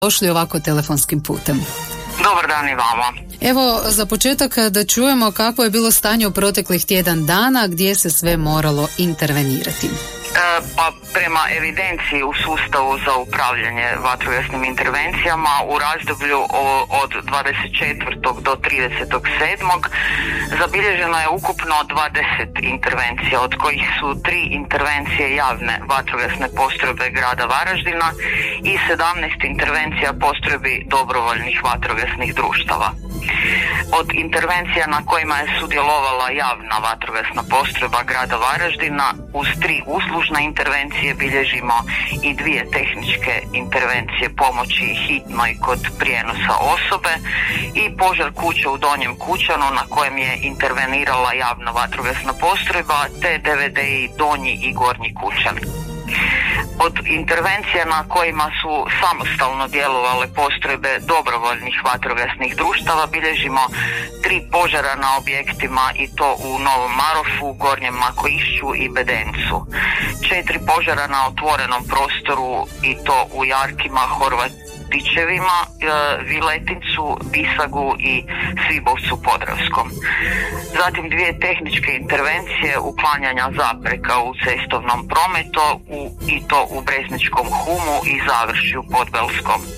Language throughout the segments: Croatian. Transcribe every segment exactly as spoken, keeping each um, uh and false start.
došli ovako telefonskim putem. Dobar dan i vama. Evo, za početak da čujemo kako je bilo stanje u proteklih tjedan dana, gdje se sve moralo intervenirati. E, pa prema evidenciji u sustavu za upravljanje vatrogasnim intervencijama u razdoblju od dvadeset četvrtog do tridesetog sedmog zabilježeno je ukupno dvadeset intervencija, od kojih su tri intervencije javne vatrogasne postrojbe grada Varaždina i sedamnaest intervencija postrojbi dobrovoljnih vatrogasnih društava. Od intervencija na kojima je sudjelovala javna vatrogasna postrojba grada Varaždina uz tri uslužne intervencije bilježimo i dvije tehničke intervencije pomoći hitnoj kod prijenosa osobe i požar kuće u Donjem Kućanu na kojem je intervenirala javna vatrogasna postrojba te D V D I Donji i Gornji Kućan. Od intervencija na kojima su samostalno djelovale postrojbe dobrovoljnih vatrogasnih društava bilježimo tri požara na objektima i to u Novom Marofu, Gornjem Makoišću i Bedencu. Četiri požara na otvorenom prostoru i to u Jarkima, Horvatićevima, Viletincu, Bisagu i Svibovcu Podravskom. Zatim dvije tehničke intervencije uklanjanja zapreka u cestovnom prometu u, i to u Brezničkom Humu i Završju Podbelskom. E,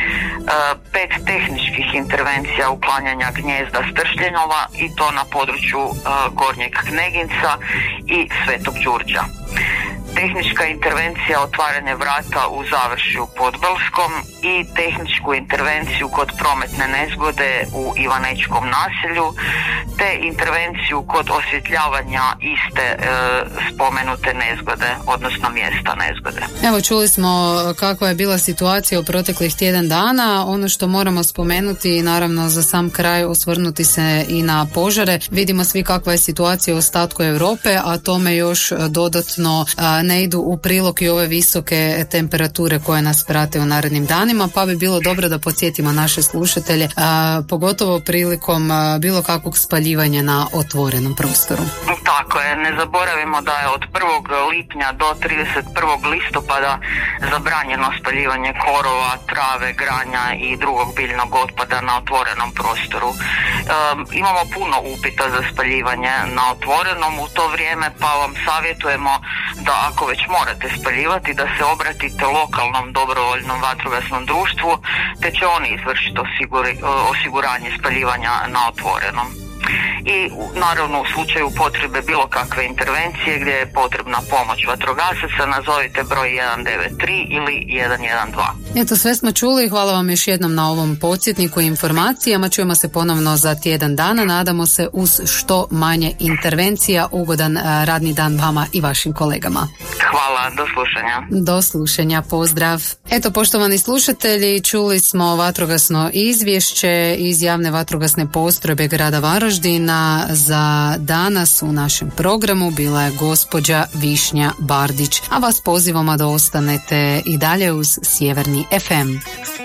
pet tehničkih intervencija uklanjanja gnjezda stršljenova i to na području e, Gornjeg Kneginca i Svetog Đurđa. Tehnička intervencija otvaranje vrata u Završju Podbelskom i tehničku intervenciju kod prometne nezgode u Ivanečkom naselju te intervenciju kod osvjetljavanja iste e, spomenute nezgode, odnosno mjesta nezgode. Evo, čuli smo kakva je bila situacija u proteklih tjedan dana. Ono što moramo spomenuti, naravno za sam kraj osvrnuti se i na požare. Vidimo svi kakva je situacija u ostatku Europe, a tome još dodatno a, ne idu u prilog i ove visoke temperature koje nas prate u narednim danima, pa bi bilo dobro da podsjetimo naše slušatelje, a, pogotovo prilikom a, bilo kakvog spaljivanja na otvorenom prostoru. Tako je, ne zaboravimo da je od prvog lipnja do trideset prvog listopada zabranjeno spaljivanje korova, trave, granja i drugog biljnog otpada na otvorenom prostoru. E, imamo puno upita za spaljivanje na otvorenom u to vrijeme, pa vam savjetujemo da ako već morate spaljivati, da se obratite lokalnom dobrovoljnom vatrogasnom društvu, te će oni izvršiti osiguri, osiguranje spaljivanja na otvorenom. I naravno u slučaju potrebe bilo kakve intervencije gdje je potrebna pomoć vatrogasaca, nazovite broj jedan devet tri ili jedan jedan dva. Eto, sve smo čuli, hvala vam još jednom na ovom podsjetniku i informacijama. Čujemo se ponovno za tjedan dana, nadamo se uz što manje intervencija. Ugodan radni dan vama i vašim kolegama. Hvala, do slušanja. Do slušanja, pozdrav. Eto, poštovani slušatelji, čuli smo vatrogasno izvješće iz javne vatrogasne postrojbe grada Varaždina. Za danas u našem programu bila je gospođa Višnja Bardić, a vas pozivamo da ostanete i dalje uz Sjeverni ef em.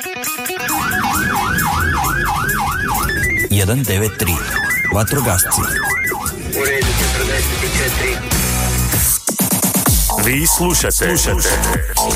jedan devet tri Vatrogasci. U redu četrdeset četiri. Vi slušate, slušate